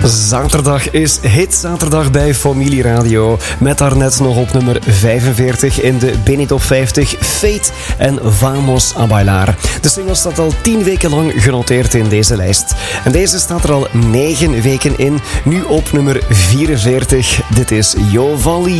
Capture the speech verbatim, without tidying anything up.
Zaterdag is Hit Zaterdag bij Familie Radio. Met daarnet nog op nummer vijfenveertig in de Benidorm vijftig Fate en Vamos a Bailar. De single staat al tien weken lang genoteerd in deze lijst. En deze staat er al negen weken in, nu op nummer vierenveertig. Dit is Jovali.